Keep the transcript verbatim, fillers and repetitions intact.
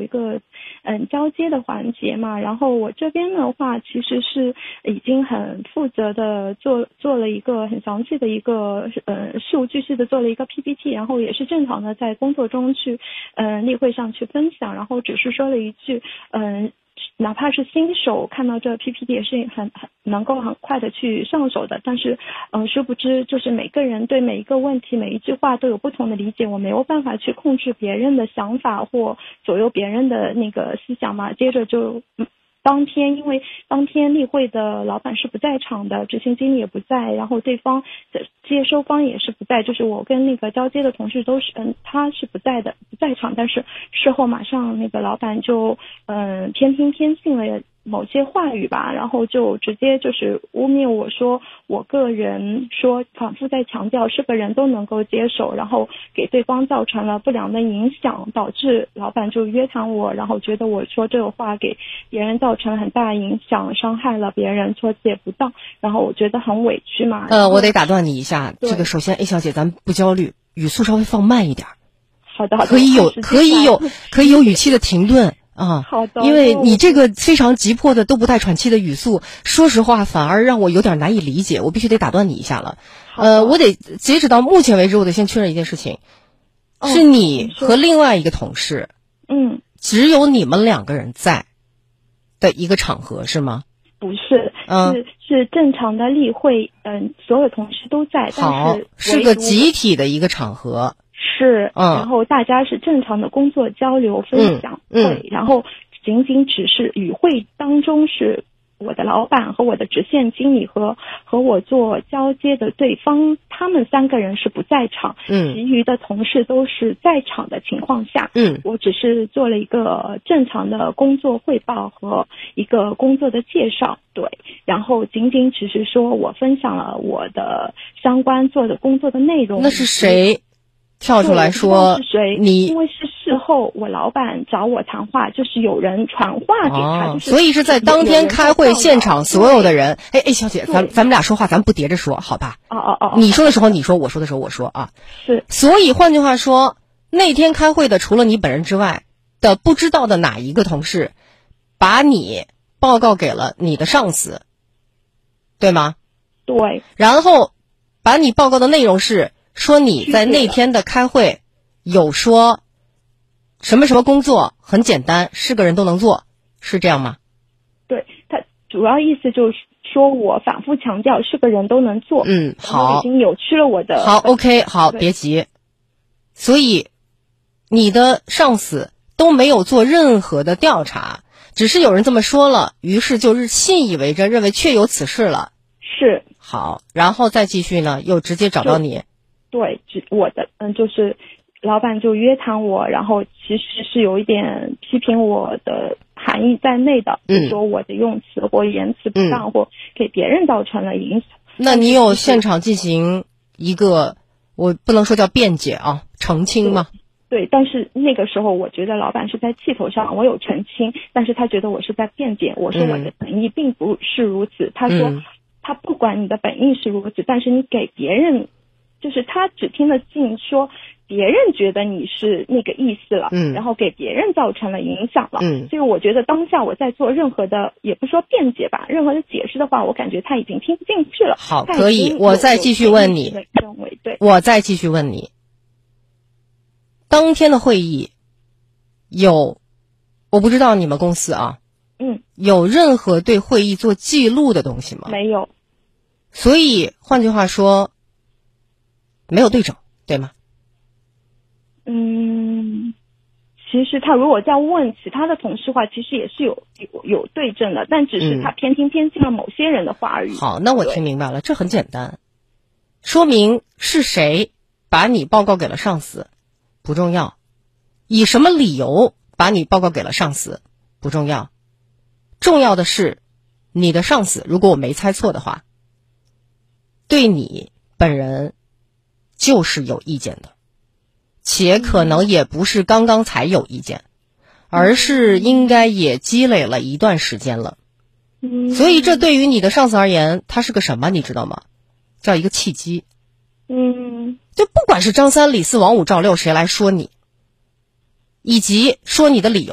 一个嗯交接的环节嘛，然后我这边的话其实是已经很负责的做做了一个很详细的一个呃事无巨细的做了一个 P P T， 然后也是正常的在工作中去嗯、呃、例会上去分享，然后只是说了一句嗯。呃哪怕是新手看到这 P P T 也是很很能够很快的去上手的，但是嗯，殊不知就是每个人对每一个问题每一句话都有不同的理解，我没有办法去控制别人的想法或左右别人的那个思想嘛。接着就嗯。当天因为当天例会的老板是不在场的，执行经理也不在，然后对方的接收方也是不在，就是我跟那个交接的同事都是嗯他是不在的不在场，但是事后马上那个老板就嗯偏听偏信了某些话语吧，然后就直接就是污蔑我说我个人说反复在强调是个人都能够接手，然后给对方造成了不良的影响，导致老板就约谈我，然后觉得我说这个话给别人造成了很大影响，伤害了别人，错解不当，然后我觉得很委屈嘛。 呃，我得打断你一下，这个首先 A 小姐咱不焦虑，语速稍微放慢一点。 好的好的， 可以有可以有可以有语气的停顿。啊， 好的， 因为你这个非常急迫的都不带喘气的语速，说实话反而让我有点难以理解，我必须得打断你一下了。呃，我得截止到目前为止，我得先确认一件事情，哦、是你和另外一个同事， 嗯， 只有你们两个人在的一个场合是吗？ 不是， 嗯、 是是正常的例会，嗯，所有同事都在， 好， 但是是个集体的一个场合。 是， 嗯， 然后大家是正常的工作交流分享会， 嗯嗯、 然后仅仅只是与会当中是我的老板和我的直线经理和和我做交接的对方，他们三个人是不在场， 嗯， 其余的同事都是在场的情况下， 嗯， 我只是做了一个正常的工作汇报和一个工作的介绍，对，然后仅仅只是说我分享了我的相关做的工作的内容。 那是谁跳出来说你？ 因为是事后我老板找我谈话，就是有人传话给他， 哦、 就是所以是在当天开会现场所有的人。哎哎，小姐，咱咱们俩说话，咱不叠着说，好吧？ 哦哦哦， 你说的时候你说，我说的时候我说啊。 是。 所以换句话说，那天开会的除了你本人之外的不知道的哪一个同事，把你报告给了你的上司，对吗？ 对。 然后把你报告的内容是。说你在那天的开会有说什么什么工作很简单，是个人都能做，是这样吗？ 对，他主要意思就是说我反复强调是个人都能做。 嗯，好， 已经扭曲了我的。 好 ，OK， 好，别急。所以你的上司都没有做任何的调查，只是有人这么说了，于是就是信以为真，认为确有此事了。 是。 好，然后再继续呢，又直接找到你。 对，我的嗯，就是老板就约谈我，然后其实是有一点批评我的含义在内的， 嗯， 就说我的用词或言辞不当，嗯、或给别人造成了影响。 那你有现场进行一个，我不能说叫辩解啊，澄清吗？ 对，但是那个时候我觉得老板是在气头上，我有澄清，但是他觉得我是在辩解，我说我的本意并不是如此，嗯、他说、嗯、他不管你的本意是如此，但是你给别人。就是他只听得进说别人觉得你是那个意思了， 嗯， 然后给别人造成了影响了， 嗯， 所以我觉得当下我在做任何的，也不说辩解吧，任何的解释的话，我感觉他已经听不进去了。 好，可以，我再继续问你， 认为对， 我再继续问你，当天的会议有，我不知道你们公司啊， 嗯， 有任何对会议做记录的东西吗？ 没有。 所以换句话说。没有对证，对吗？ 嗯，其实他如果再问其他的同事的话，其实也是有有有对证的，但只是他偏听偏信了某些人的话而已。 嗯、好，那我听明白了，这很简单，说明是谁把你报告给了上司，不重要；以什么理由把你报告给了上司，不重要。重要的是，你的上司，如果我没猜错的话，对你本人。就是有意见的，且可能也不是刚刚才有意见，而是应该也积累了一段时间了。所以这对于你的上司而言，它是个什么你知道吗？叫一个契机。 嗯， 就不管是张三李四王五赵六谁来说你，以及说你的理由。